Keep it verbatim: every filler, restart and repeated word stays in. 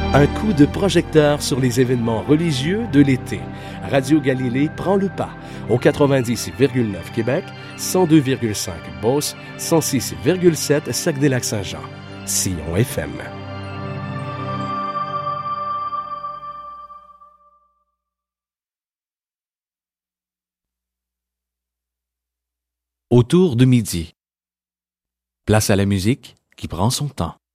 Un coup de projecteur sur les événements religieux de l'été. Radio Galilée prend le pas au quatre-vingt-dix virgule neuf Québec, cent deux virgule cinq Beauce, cent six virgule sept Saguenay-Lac-Saint-Jean. Sillon F M. Autour de midi. Place à la musique qui prend son temps.